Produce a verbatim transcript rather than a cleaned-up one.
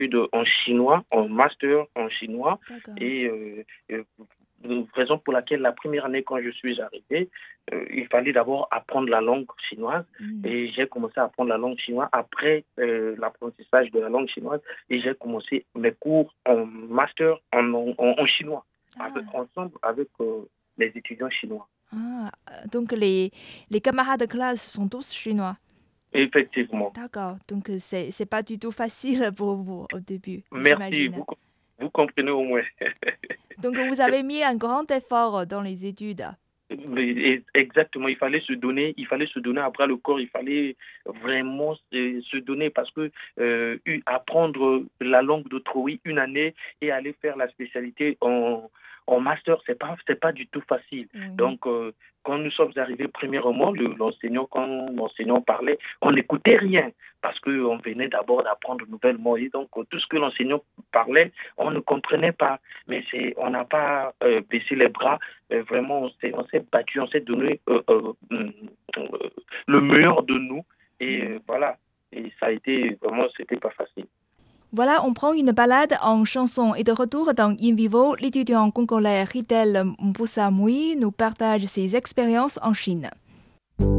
études en chinois, en master en chinois. D'accord. Et euh, euh, raison pour laquelle la première année, quand je suis arrivé, euh, il fallait d'abord apprendre la langue chinoise. Mm. Et j'ai commencé à apprendre la langue chinoise après euh, l'apprentissage de la langue chinoise. Et j'ai commencé mes cours en master en, en, en chinois, avec, Ah. ensemble avec euh, les étudiants chinois. Ah, donc les, les camarades de classe sont tous chinois. Effectivement. D'accord, donc euh, c'est, c'est pas du tout facile pour vous au début, Merci, j'imagine. vous, vous comprenez au moins. Donc vous avez mis un grand effort dans les études. Mais exactement, il fallait se donner, il fallait se donner à bras le corps, il fallait vraiment se, se donner parce que euh, apprendre la langue d'autrui une année et aller faire la spécialité en, en master, c'est pas c'est pas du tout facile. Oui. Donc euh, quand nous sommes arrivés premièrement, le, l'enseignant quand l'enseignant parlait, on n'écoutait rien parce que on venait d'abord d'apprendre nouvellement et donc tout ce que l'enseignant parlait, on ne comprenait pas. Mais c'est on n'a pas euh, baissé les bras. Euh, vraiment, on s'est, on s'est battu, on s'est donné euh, euh, euh, le meilleur de nous. Et euh, voilà. Et ça a été vraiment, c'était pas facile. Voilà, on prend une balade en chanson et de retour dans In Vivo, l'étudiant congolais Ridel Mbusa Mui nous partage ses expériences en Chine.